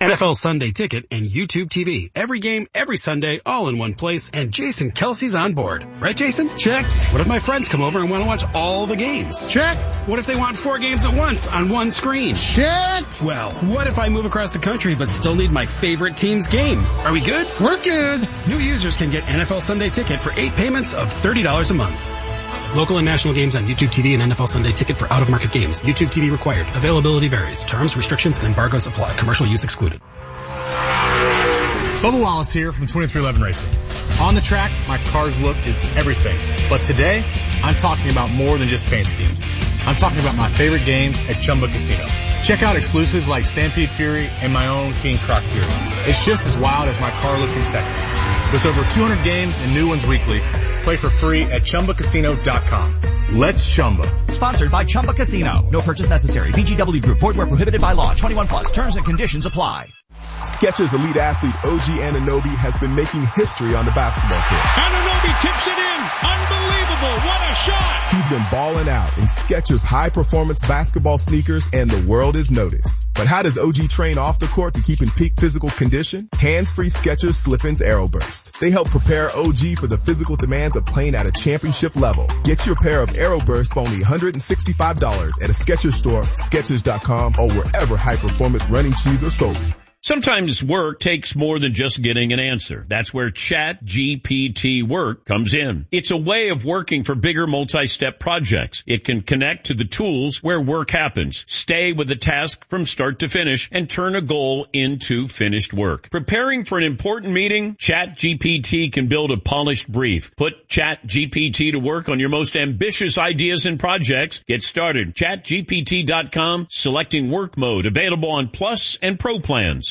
NFL Sunday Ticket and YouTube TV. Every game, every Sunday, all in one place, and Jason Kelsey's on board. Right, Jason? Check. What if my friends come over and want to watch all the games? Check. What if they want 4 games at once on one screen? Check. Well, what if I move across the country but still need my favorite team's game? Are we good? We're good. New users can get NFL Sunday Ticket for 8 payments of $30 a month. Local and national games on YouTube TV and NFL Sunday Ticket for out-of-market games. YouTube TV required. Availability varies. Terms, restrictions, and embargoes apply. Commercial use excluded. Bubba Wallace here from 2311 Racing. On the track, my car's look is everything. But today, I'm talking about more than just paint schemes. I'm talking about my favorite games at Chumba Casino. Check out exclusives like Stampede Fury and my own King Croc Fury. It's just as wild as my car look in Texas. With over 200 games and new ones weekly, play for free at ChumbaCasino.com. Let's Chumba. Sponsored by Chumba Casino. No purchase necessary. VGW Group. Void where prohibited by law. 21 plus. Terms and conditions apply. Skechers elite athlete OG Anunoby has been making history on the basketball court. Anunoby tips it in. Unbelievable. What a shot. He's been balling out in Skechers high-performance basketball sneakers, and the world is noticed. But how does OG train off the court to keep in peak physical condition? Hands-free Skechers Slip-ins Aeroburst. They help prepare OG for the physical demands of playing at a championship level. Get your pair of Aeroburst for only $165 at a Skechers store, Skechers.com, or wherever high-performance running shoes are sold. Sometimes work takes more than just getting an answer. That's where ChatGPT Work comes in. It's a way of working for bigger multi-step projects. It can connect to the tools where work happens, stay with the task from start to finish, and turn a goal into finished work. Preparing for an important meeting? ChatGPT can build a polished brief. Put ChatGPT to work on your most ambitious ideas and projects. Get started. ChatGPT.com, selecting work mode, available on Plus and Pro plans.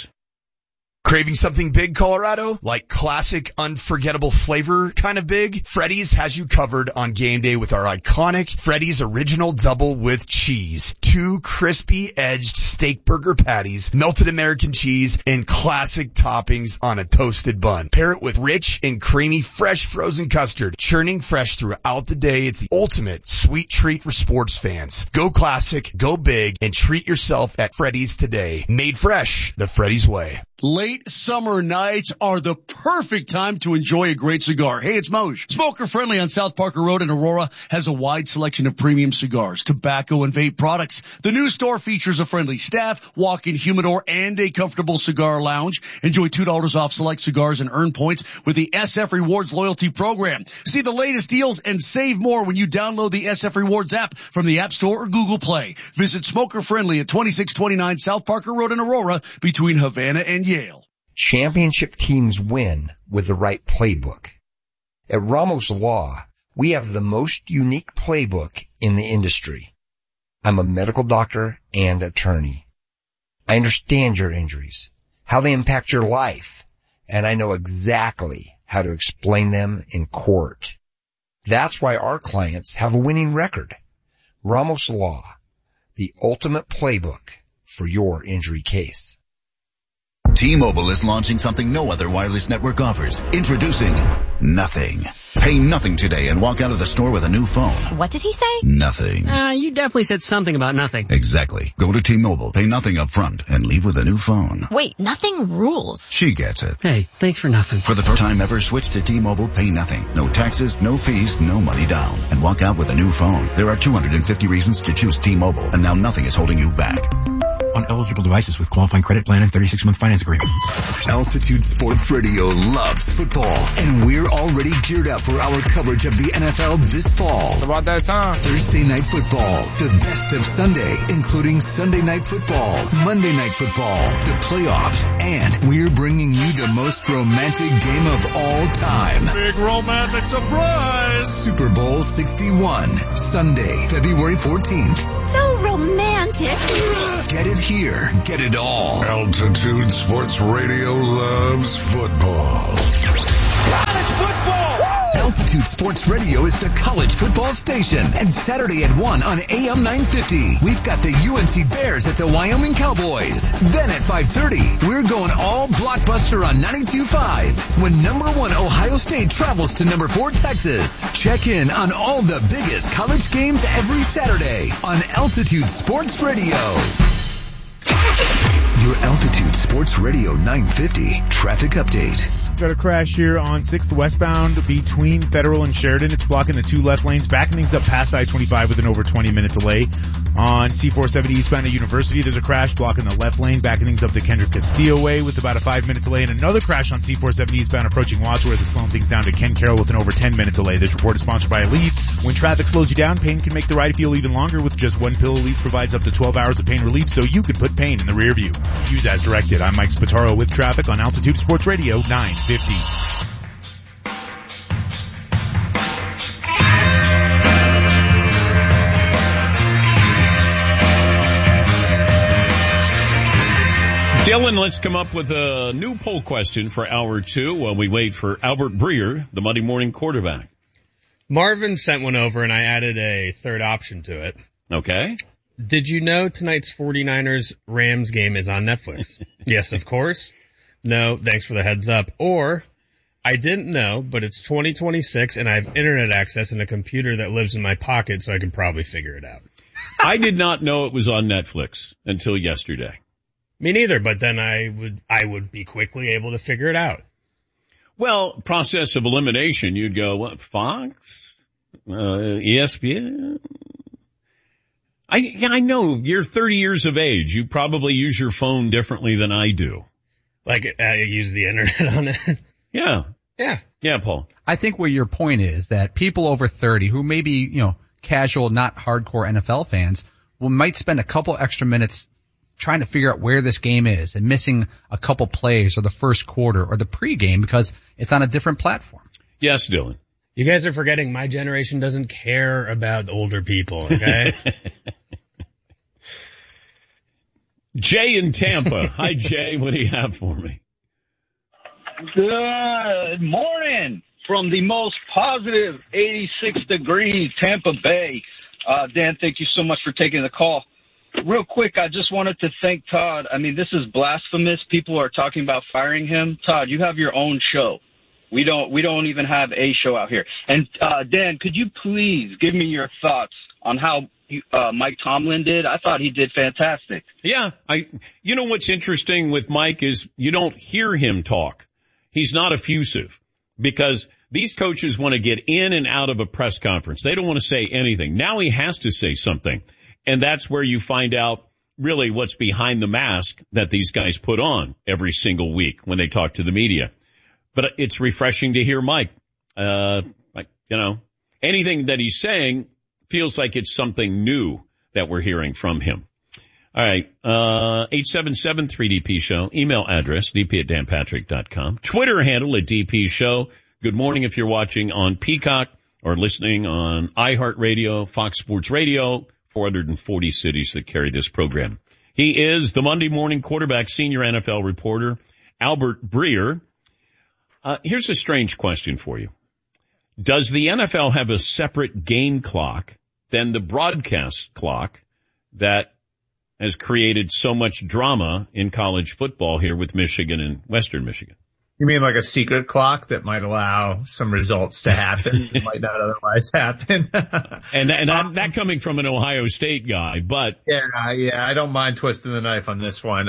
Craving something big, Colorado? Like classic, unforgettable flavor kind of big? Freddy's has you covered on game day with our iconic Freddy's Original Double with Cheese. 2 crispy-edged steak burger patties, melted American cheese, and classic toppings on a toasted bun. Pair it with rich and creamy fresh frozen custard, churning fresh throughout the day. It's the ultimate sweet treat for sports fans. Go classic, go big, and treat yourself at Freddy's today. Made fresh, the Freddy's way. Late summer nights are the perfect time to enjoy a great cigar. Hey, it's Moj. Smoker Friendly on South Parker Road in Aurora has a wide selection of premium cigars, tobacco, and vape products. The new store features a friendly staff, walk-in humidor, and a comfortable cigar lounge. Enjoy $2 off select cigars and earn points with the SF Rewards loyalty program. See the latest deals and save more when you download the SF Rewards app from the App Store or Google Play. Visit Smoker Friendly at 2629 South Parker Road in Aurora between Havana and Yale. Championship teams win with the right playbook. At Ramos Law, we have the most unique playbook in the industry. I'm a medical doctor and attorney. I understand your injuries, how they impact your life, and I know exactly how to explain them in court. That's why our clients have a winning record. Ramos Law, the ultimate playbook for your injury case. T-Mobile is launching something no other wireless network offers. Introducing Nothing. Pay nothing today and walk out of the store with a new phone. What did he say? Nothing. You definitely said something about nothing. Exactly. Go to T-Mobile, pay nothing up front, and leave with a new phone. Wait, nothing rules. She gets it. Hey, thanks for nothing. For the first time ever, switch to T-Mobile, pay nothing. No taxes, no fees, no money down. And walk out with a new phone. There are 250 reasons to choose T-Mobile, and now nothing is holding you back. On eligible devices with qualifying credit plan and 36-month finance agreement. Altitude Sports Radio loves football, and we're already geared up for our coverage of the NFL this fall. It's about that time. Thursday Night Football, the best of Sunday, including Sunday Night Football, Monday Night Football, the playoffs, and we're bringing you the most romantic game of all time. Big romantic surprise! Super Bowl 61, Sunday, February 14th. So romantic. Get it here, get it all. Altitude Sports Radio loves football. College football! Altitude Sports Radio is the college football station. And Saturday at 1 on AM 950, we've got the UNC Bears at the Wyoming Cowboys. Then at 5:30, we're going all blockbuster on 92.5 when number 1 Ohio State travels to number 4 Texas. Check in on all the biggest college games every Saturday on Altitude Sports Radio. Your Altitude Sports Radio 950 traffic update. Got a crash here on 6th westbound between Federal and Sheridan. It's blocking the 2 left lanes, backing things up past I-25 with an over 20-minute delay. On C-470 eastbound at University, there's a crash blocking the left lane, backing things up to Kendrick Castillo Way with about a 5-minute delay. And another crash on C-470 eastbound approaching Wadsworth is slowing things down to Ken Carroll with an over 10-minute delay. This report is sponsored by Aleve. When traffic slows you down, pain can make the ride feel even longer. With just one pill, Aleve provides up to 12 hours of pain relief so you can put pain in the rear view. Use as directed. I'm Mike Spataro with traffic on Altitude Sports Radio 950. Dylan, let's come up with a new poll question for hour 2 while we wait for Albert Breer, the Monday morning quarterback. Marvin sent one over and I added a third option to it. Okay. Did you know tonight's 49ers-Rams game is on Netflix? Yes, of course. No, thanks for the heads up. Or, I didn't know, but it's 2026 and I have internet access and a computer that lives in my pocket, so I can probably figure it out. I did not know it was on Netflix until yesterday. Me neither, but then I would be quickly able to figure it out. Well, process of elimination, you'd go, what, Fox? ESPN? I know, you're 30 years of age. You probably use your phone differently than I do. Like, use the internet on it? Yeah. Yeah. Yeah, Paul. I think where your point is that people over 30 who may be, casual, not hardcore NFL fans, might spend a couple extra minutes trying to figure out where this game is and missing a couple plays or the first quarter or the pregame because it's on a different platform. Yes, Dylan. You guys are forgetting my generation doesn't care about older people, okay? Jay in Tampa. Hi, Jay. What do you have for me? Good morning from the most positive 86 degrees Tampa Bay. Dan, thank you so much for taking the call. Real quick, I just wanted to thank Todd. I mean, this is blasphemous. People are talking about firing him. Todd, you have your own show. We don't even have a show out here. And Dan, could you please give me your thoughts on how Mike Tomlin did? I thought he did fantastic. Yeah, you know what's interesting with Mike is you don't hear him talk. He's not effusive because these coaches want to get in and out of a press conference. They don't want to say anything. Now he has to say something. And that's where you find out really what's behind the mask that these guys put on every single week when they talk to the media. But it's refreshing to hear Mike. Anything that he's saying feels like it's something new that we're hearing from him. All right. 877-3DP Show. Email address, dp@danpatrick.com. Twitter handle @DP Show. Good morning if you're watching on Peacock or listening on iHeartRadio, Fox Sports Radio, 440 cities that carry this program. He is the Monday morning quarterback senior NFL reporter, Albert Breer. Here's a strange question for you. Does the NFL have a separate game clock than the broadcast clock that has created so much drama in college football here with Michigan and Western Michigan? You mean like a secret clock that might allow some results to happen that might not otherwise happen? and that coming from an Ohio State guy, but yeah, I don't mind twisting the knife on this one.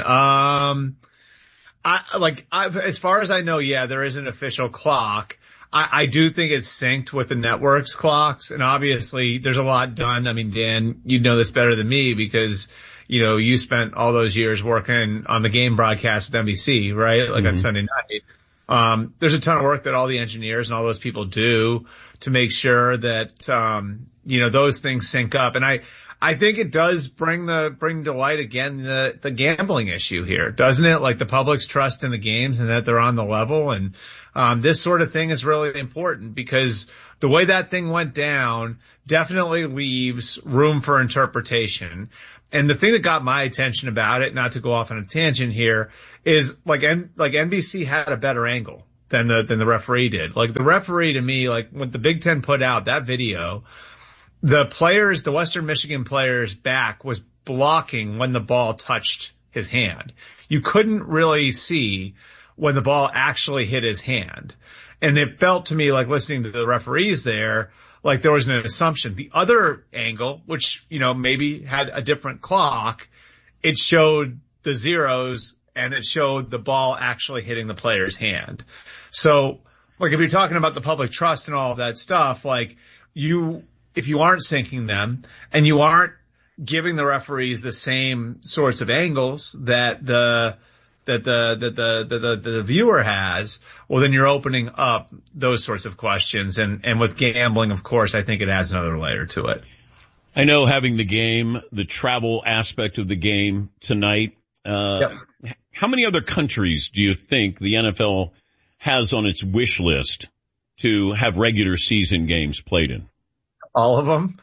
As far as I know, yeah, there is an official clock. I do think it's synced with the network's clocks, and obviously there's a lot done. I mean, Dan, you know this better than me because you spent all those years working on the game broadcast with NBC, right? Like on Sunday night. There's a ton of work that all the engineers and all those people do to make sure that, those things sync up. And I think it does bring to light again the gambling issue here, doesn't it? Like the public's trust in the games and that they're on the level. And, this sort of thing is really important because the way that thing went down definitely leaves room for interpretation. And the thing that got my attention about it, not to go off on a tangent here, is like NBC had a better angle than the referee did. Like the referee to me, like when the Big Ten put out that video, the Western Michigan player's back was blocking when the ball touched his hand. You couldn't really see when the ball actually hit his hand. And it felt to me like listening to the referees there, like there was an assumption. The other angle, which, maybe had a different clock, it showed the zeros and it showed the ball actually hitting the player's hand. So, like, if you're talking about the public trust and all of that stuff, like, if you aren't syncing them and you aren't giving the referees the same sorts of angles that the viewer has, well, then you're opening up those sorts of questions. And with gambling, of course, I think it adds another layer to it. I know having the travel aspect of the game tonight, Yep. How many other countries do you think the NFL has on its wish list to have regular season games played in? All of them.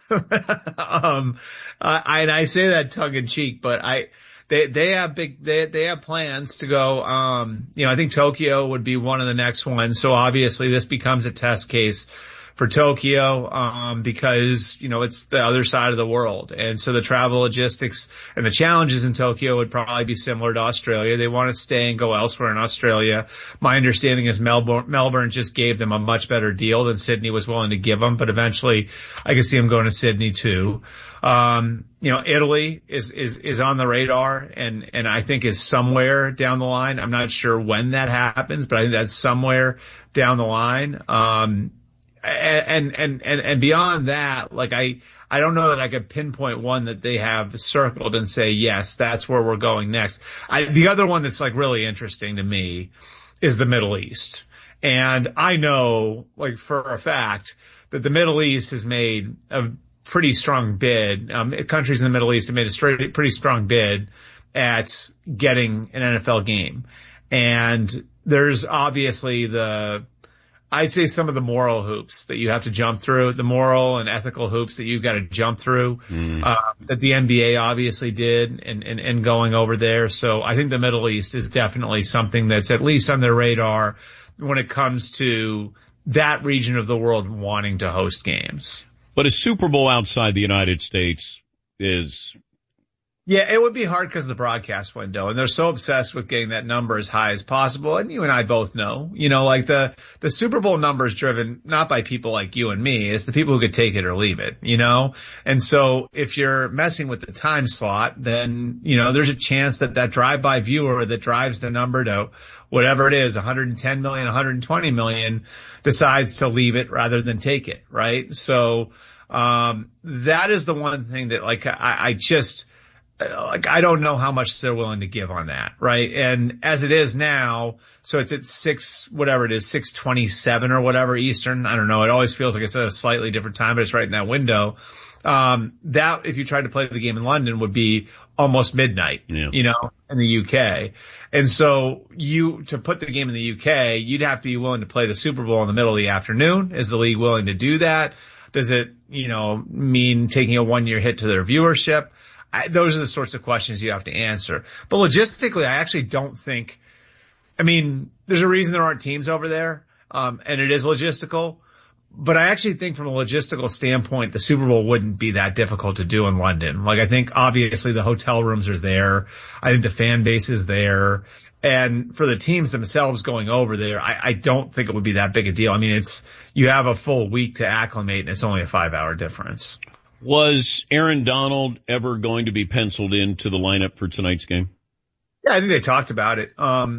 I say that tongue in cheek, but they have plans to go. I think Tokyo would be one of the next ones. So obviously this becomes a test case for Tokyo, because, it's the other side of the world. And so the travel logistics and the challenges in Tokyo would probably be similar to Australia. They want to stay and go elsewhere in Australia. My understanding is Melbourne just gave them a much better deal than Sydney was willing to give them, but eventually I can see them going to Sydney too. Italy is on the radar and I think is somewhere down the line. I'm not sure when that happens, but I think that's somewhere down the line. And beyond that, like I don't know that I could pinpoint one that they have circled and say, yes, that's where we're going next. The other one that's like really interesting to me is the Middle East. And I know, like, for a fact that the Middle East has made a pretty strong bid. Countries in the Middle East have made a pretty strong bid at getting an NFL game. And there's obviously I'd say some of the moral hoops that you have to jump through, the moral and ethical hoops that you've got to jump through, that the NBA obviously did in going over there. So I think the Middle East is definitely something that's at least on their radar when it comes to that region of the world wanting to host games. But a Super Bowl outside the United States is... Yeah, it would be hard because of the broadcast window, and they're so obsessed with getting that number as high as possible. And you and I both know, like the Super Bowl number is driven not by people like you and me. It's the people who could take it or leave it, And so if you're messing with the time slot, then, there's a chance that drive-by viewer that drives the number to whatever it is, 110 million, 120 million, decides to leave it rather than take it, right? So, that is the one thing that, like, I don't know how much they're willing to give on that, right? And as it is now, so it's at 6:27 or whatever Eastern. I don't know. It always feels like it's at a slightly different time, but it's right in that window. That, if you tried to play the game in London, would be almost midnight, in the UK. And so to put the game in the UK, you'd have to be willing to play the Super Bowl in the middle of the afternoon. Is the league willing to do that? Does it, mean taking a 1-year hit to their viewership? Those are the sorts of questions you have to answer. But logistically, I actually don't think, there's a reason there aren't teams over there, and it is logistical. But I actually think from a logistical standpoint, the Super Bowl wouldn't be that difficult to do in London. Like, I think obviously the hotel rooms are there. I think the fan base is there. And for the teams themselves going over there, I don't think it would be that big a deal. You have a full week to acclimate and it's only a 5-hour difference. Was Aaron Donald ever going to be penciled into the lineup for tonight's game? Yeah, I think they talked about it. Now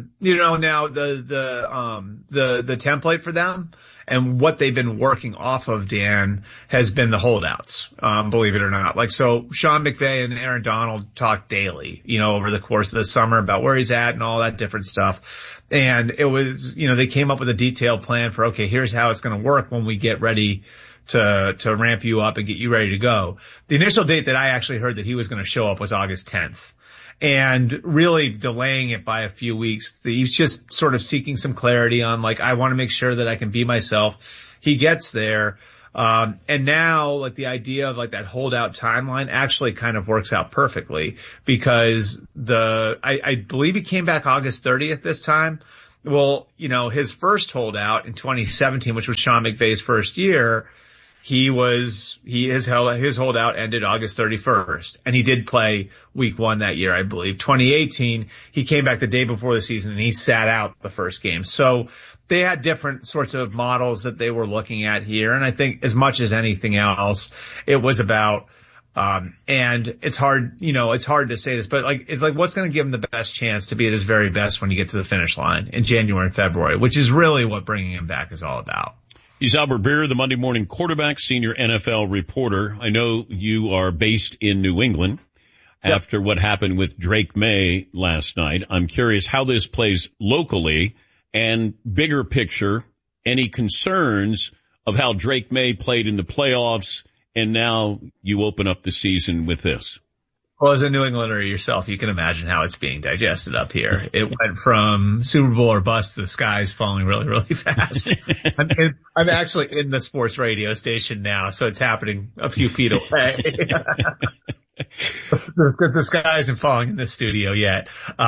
the template for them and what they've been working off of, Dan, has been the holdouts. Believe it or not. Like, so Sean McVay and Aaron Donald talk daily, over the course of the summer about where he's at and all that different stuff. And it was, they came up with a detailed plan for, okay, here's how it's going to work when we get ready to ramp you up and get you ready to go. The initial date that I actually heard that he was going to show up was August 10th. And really delaying it by a few weeks. He's just sort of seeking some clarity on, like, I want to make sure that I can be myself. He gets there. And now, like, the idea of, like, that holdout timeline actually kind of works out perfectly because I believe he came back August 30th this time. Well, his first holdout in 2017, which was Sean McVay's first year, his holdout ended August 31st, and he did play week 1 that year, I believe. 2018, he came back the day before the season and he sat out the first game. So they had different sorts of models that they were looking at here. And I think as much as anything else, it was about, And it's hard, it's hard to say this, but it's like what's going to give him the best chance to be at his very best when you get to the finish line in January and February, which is really what bringing him back is all about. He's Albert Breer, the Monday Morning Quarterback, senior NFL reporter. I know you are based in New England. Yep. After what happened with Drake May last night. I'm curious how this plays locally and bigger picture, any concerns of how Drake May played in the playoffs, and now you open up the season with this. Well, as a New Englander yourself, you can imagine how it's being digested up here. It went from Super Bowl or bust to the skies falling really, really fast. I'm actually in the sports radio station now, so it's happening a few feet away. The sky isn't falling in the studio yet.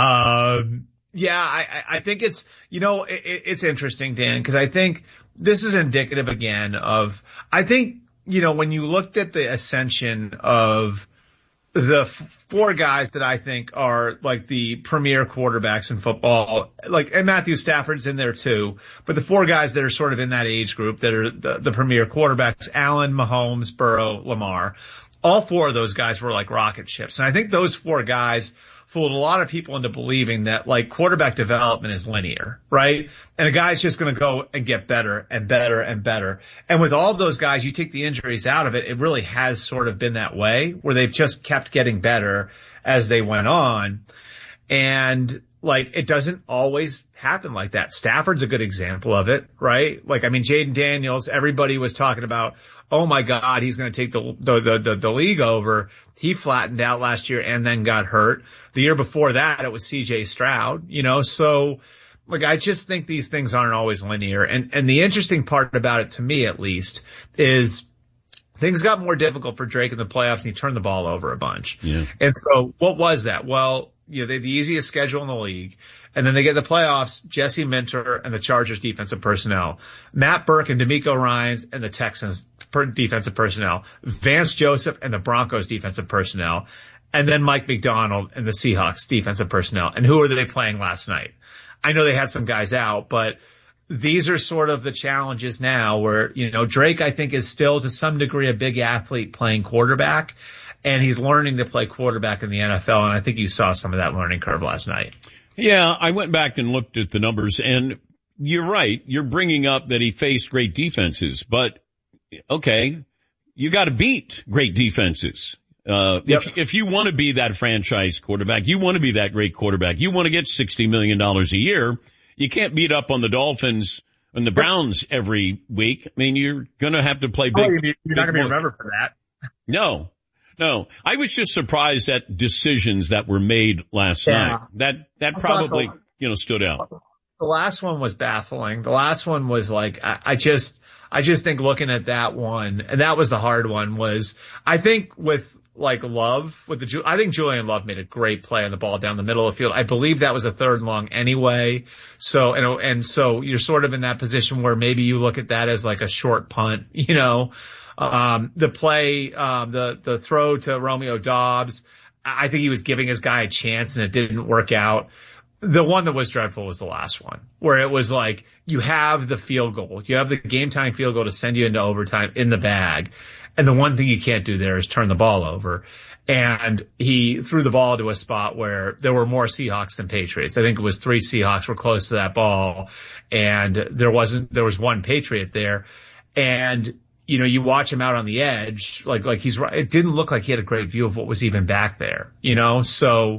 Yeah, I think it's, it's interesting, Dan, because I think this is indicative again of, I think, when you looked at the ascension of the four guys that I think are like the premier quarterbacks in football, and Matthew Stafford's in there too, but the four guys that are sort of in that age group that are the premier quarterbacks, Allen, Mahomes, Burrow, Lamar, all four of those guys were like rocket ships. And I think those four guys fooled a lot of people into believing that quarterback development is linear, right? And a guy's just going to go and get better and better and better. And with all those guys, you take the injuries out of it, it really has sort of been that way where they've just kept getting better as they went on. And it doesn't always happen like that. Stafford's a good example of it, right? Jaden Daniels, everybody was talking about, oh my God, he's going to take the league over. He flattened out last year and then got hurt. The year before that, it was CJ Stroud, so I just think these things aren't always linear. And the interesting part about it, to me at least, is things got more difficult for Drake in the playoffs and he turned the ball over a bunch. Yeah. And so what was that? Well, they have the easiest schedule in the league. And then they get the playoffs, Jesse Minter and the Chargers defensive personnel, Matt Burke and DeMeco Ryans and the Texans defensive personnel, Vance Joseph and the Broncos defensive personnel, and then Mike McDonald and the Seahawks defensive personnel. And who were they playing last night? I know they had some guys out, but these are sort of the challenges now where, Drake, I think, is still to some degree a big athlete playing quarterback, and he's learning to play quarterback in the NFL. And I think you saw some of that learning curve last night. Yeah, I went back and looked at the numbers, and you're right. You're bringing up that he faced great defenses, but okay, you got to beat great defenses. If you want to be that franchise quarterback, you want to be that great quarterback, you want to get $60 million a year, you can't beat up on the Dolphins and the Browns every week. You're going to have to play big. You're not going to be remembered for that. No. I was just surprised at decisions that were made last night. That probably, stood out. The last one was baffling. The last one was I just think looking at that one, and that was the hard one, was I think with Love, I think Julian Love made a great play on the ball down the middle of the field. I believe that was a third and long anyway. So, and so you're sort of in that position where maybe you look at that as a short punt, the play, the throw to Romeo Doubs, I think he was giving his guy a chance and it didn't work out. The one that was dreadful was the last one, where it was you have the field goal, you have the game time field goal to send you into overtime in the bag. And the one thing you can't do there is turn the ball over. And he threw the ball to a spot where there were more Seahawks than Patriots. I think it was 3 Seahawks were close to that ball, and there was one Patriot there. And you watch him out on the edge, it didn't look like he had a great view of what was even back there, So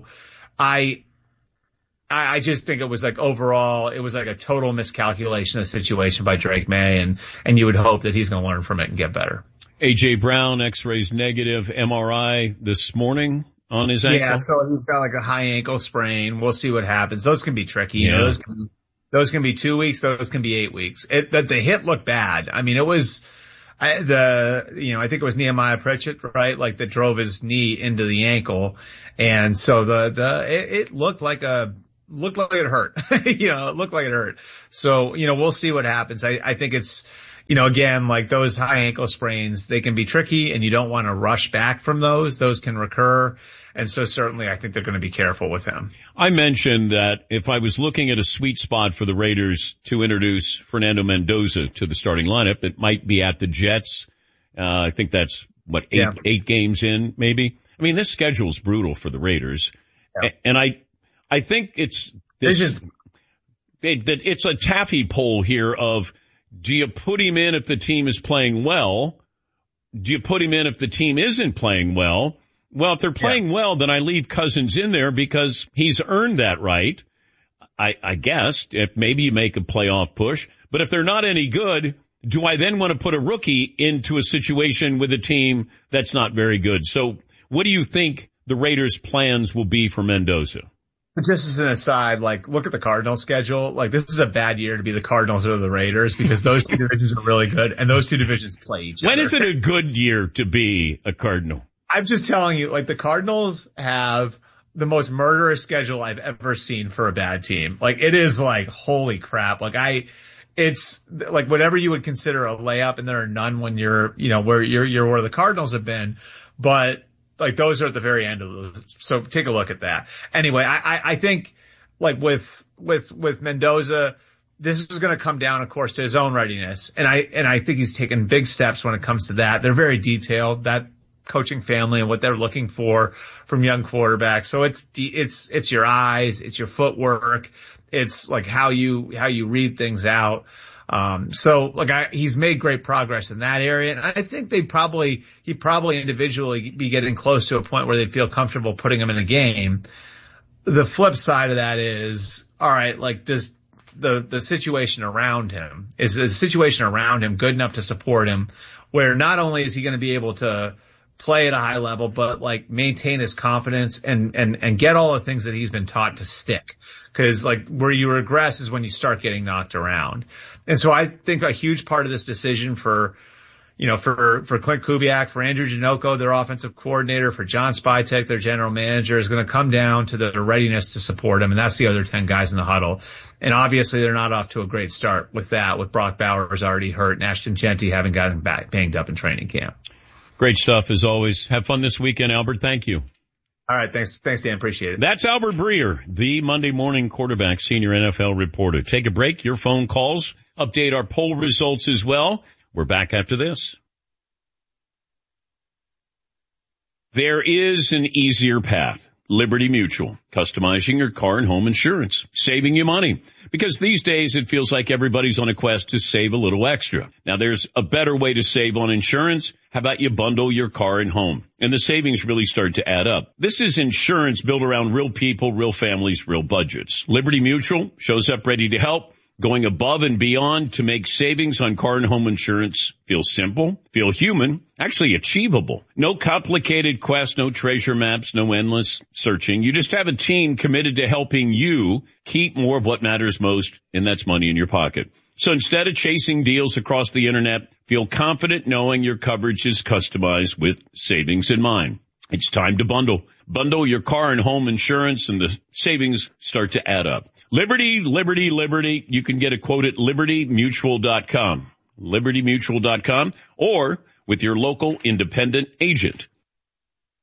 I just think it was overall, it was a total miscalculation of the situation by Drake May, and you would hope that he's going to learn from it and get better. A.J. Brown, x-rays negative, MRI this morning on his ankle. Yeah, so he's got a high ankle sprain. We'll see what happens. Those can be tricky. Yeah. Those can be 2 weeks. Those can be 8 weeks. The hit looked bad. It was, I think it was Nehemiah Pritchett, right? That drove his knee into the ankle. And so it looked like it hurt. It looked like it hurt. So, we'll see what happens. I think it's, again, those high ankle sprains, they can be tricky and you don't want to rush back from those. Those can recur. And so certainly I think they're going to be careful with him. I mentioned that if I was looking at a sweet spot for the Raiders to introduce Fernando Mendoza to the starting lineup, it might be at the Jets. I think that's eight games in, maybe. I mean, this schedule's brutal for the Raiders. Yeah. And I think it's it's a taffy poll here of, do you put him in if the team is playing well? Do you put him in if the team isn't playing well? Well, if they're playing well, then I leave Cousins in there because he's earned that right. I guess if maybe you make a playoff push, but if they're not any good, do I then want to put a rookie into a situation with a team that's not very good? So what do you think the Raiders' plans will be for Mendoza? Just as an aside, like, look at the Cardinals schedule. Like, this is a bad year to be the Cardinals or the Raiders because those two divisions are really good and those two divisions play each other. When is it a good year to be a Cardinal? I'm just telling you, like, the Cardinals have the most murderous schedule I've ever seen for a bad team. Like, it is like, holy crap. Like, it's like whatever you would consider a layup, and there are none when you're where the Cardinals have been. But like, those are at the very end of those. So take a look at that. Anyway, I think like with Mendoza, this is going to come down, of course, to his own readiness. And I think he's taken big steps when it comes to that. They're very detailed, that coaching family and what they're looking for from young quarterbacks. So it's your eyes, it's your footwork, it's like how you read things out. So like he's made great progress in that area. And I think he'd probably individually be getting close to a point where they feel comfortable putting him in a game. The flip side of that is, all right, like does the situation around him, is the situation around him good enough to support him where not only is he going to be able to play at a high level, but like maintain his confidence and get all the things that he's been taught to stick. Cause like where you regress is when you start getting knocked around. And so I think a huge part of this decision for Clint Kubiak, for Andrew Janocko, their offensive coordinator, for John Spytek, their general manager, is going to come down to the readiness to support him. And that's the other 10 guys in the huddle. And obviously they're not off to a great start with that, with Brock Bowers already hurt and Ashton Jeanty having gotten banged up in training camp. Great stuff as always. Have fun this weekend, Albert. Thank you. All right. Thanks, Dan. Appreciate it. That's Albert Breer, the Monday morning quarterback, senior NFL reporter. Take a break. Your phone calls. Update our poll results as well. We're back after this. There is an easier path. Liberty Mutual, customizing your car and home insurance, saving you money. Because these days it feels like everybody's on a quest to save a little extra. Now there's a better way to save on insurance. How about you bundle your car and home? And the savings really start to add up. This is insurance built around real people, real families, real budgets. Liberty Mutual shows up ready to help, going above and beyond to make savings on car and home insurance feel simple, feel human, actually achievable. No complicated quest, no treasure maps, no endless searching. You just have a team committed to helping you keep more of what matters most, and that's money in your pocket. So instead of chasing deals across the internet, feel confident knowing your coverage is customized with savings in mind. It's time to bundle. Bundle your car and home insurance, and the savings start to add up. Liberty, Liberty, Liberty. You can get a quote at libertymutual.com. libertymutual.com, or with your local independent agent.